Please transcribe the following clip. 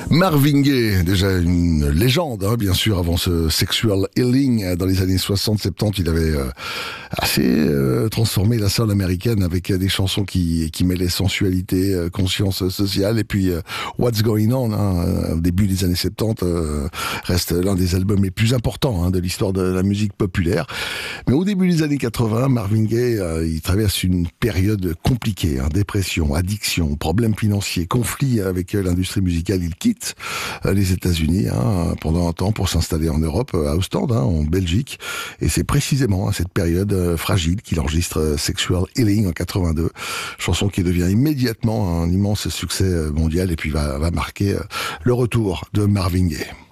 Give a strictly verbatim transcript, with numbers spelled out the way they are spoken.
Marvin Gaye, déjà une légende, hein, bien sûr, avant ce Sexual Healing. Dans les années soixante soixante-dix, il avait euh, assez euh, transformé la soul américaine avec euh, des chansons qui, qui mêlaient sensualité, euh, conscience sociale. Et puis euh, What's Going On, hein, au début des années soixante-dix, euh, reste l'un des albums les plus importants hein, de l'histoire de la musique populaire. Mais au début des années quatre-vingts, Marvin Gaye, euh, il traverse une période compliquée, hein, dépression, addiction, problèmes financiers, conflits avec euh, l'industrie musicale. Il quitte les États-Unis hein, pendant un temps pour s'installer en Europe, à Ostende, hein, en Belgique. Et c'est précisément à cette période euh, fragile qu'il enregistre euh, Sexual Healing en quatre-vingt-deux, chanson qui devient immédiatement un immense succès mondial et puis va, va marquer euh, le retour de Marvin Gaye.